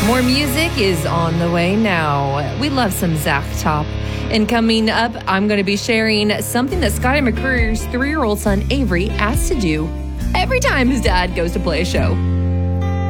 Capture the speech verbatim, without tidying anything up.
More music is on the way now. We love some Zach Top. And coming up, I'm going to be sharing something that Scotty McCreery's three-year-old son, Avery, asks to do every time his dad goes to play a show.